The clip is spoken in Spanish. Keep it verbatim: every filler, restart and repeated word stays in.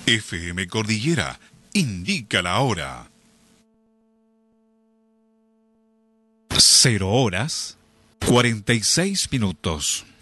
F M Cordillera indica la hora. Cero horas, cuarenta y seis minutos.